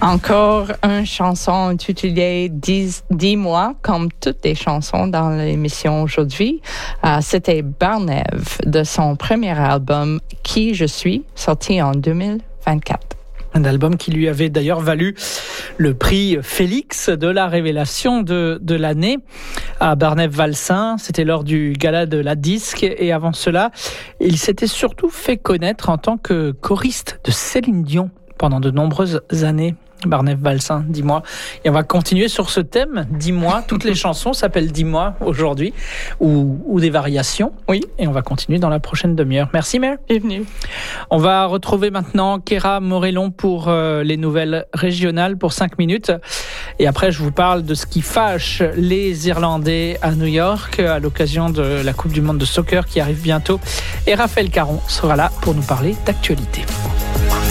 Encore une chanson intitulée Dis-moi, comme toutes les chansons dans l'émission aujourd'hui. C'était Barnev de son premier album Qui je suis, sorti en 2024. Un album qui lui avait d'ailleurs valu le prix Félix de la révélation de l'année à Barnev-Valsin. C'était lors du gala de la disque. Et avant cela, il s'était surtout fait connaître en tant que choriste de Céline Dion pendant de nombreuses années. Barnev-Valsin, dis-moi. Et on va continuer sur ce thème, dis-moi. Toutes les chansons s'appellent dis-moi aujourd'hui, ou des variations. Oui. Et on va continuer dans la prochaine demi-heure. Merci, Mère. Bienvenue. On va retrouver maintenant Kéra Morellon pour les nouvelles régionales pour 5 minutes. Et après, je vous parle de ce qui fâche les Irlandais à New York à l'occasion de la Coupe du Monde de soccer qui arrive bientôt. Et Raphaël Caron sera là pour nous parler d'actualité.